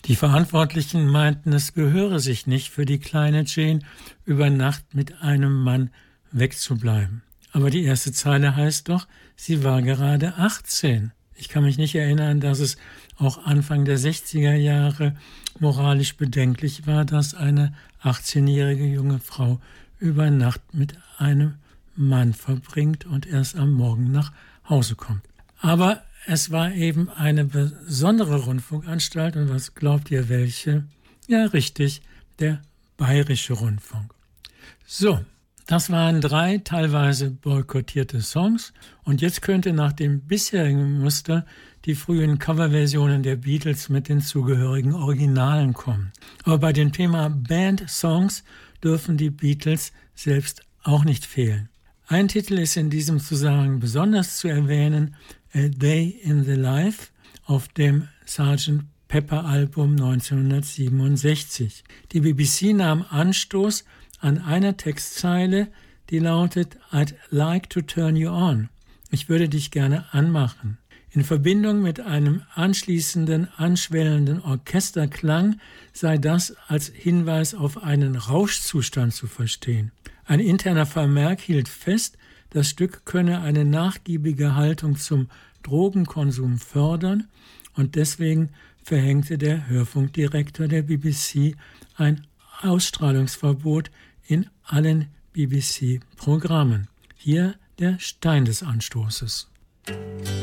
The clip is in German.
Die Verantwortlichen meinten, es gehöre sich nicht für die kleine Jane, über Nacht mit einem Mann wegzubleiben. Aber die erste Zeile heißt doch, sie war gerade 18. Ich kann mich nicht erinnern, dass es auch Anfang der 60er Jahre moralisch bedenklich war, dass eine 18-jährige junge Frau über Nacht mit einem Mann verbringt und erst am Morgen nach Hause kommt. Aber es war eben eine besondere Rundfunkanstalt. Und was glaubt ihr, welche? Ja, richtig, der Bayerische Rundfunk. So, das waren 3 teilweise boykottierte Songs. Und jetzt könnte nach dem bisherigen Muster die frühen Coverversionen der Beatles mit den zugehörigen Originalen kommen. Aber bei dem Thema Band-Songs dürfen die Beatles selbst auch nicht fehlen. Ein Titel ist in diesem Zusammenhang besonders zu erwähnen, A Day in the Life auf dem Sgt. Pepper Album 1967. Die BBC nahm Anstoß an einer Textzeile, die lautet I'd like to turn you on. Ich würde dich gerne anmachen. In Verbindung mit einem anschließenden, anschwellenden Orchesterklang sei das als Hinweis auf einen Rauschzustand zu verstehen. Ein interner Vermerk hielt fest, das Stück könne eine nachgiebige Haltung zum Drogenkonsum fördern und deswegen verhängte der Hörfunkdirektor der BBC ein Ausstrahlungsverbot in allen BBC-Programmen. Hier der Stein des Anstoßes.